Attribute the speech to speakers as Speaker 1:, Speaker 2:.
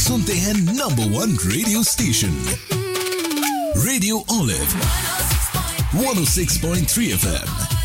Speaker 1: सुनते हैं number 1 radio station radio olive 106.3 FM।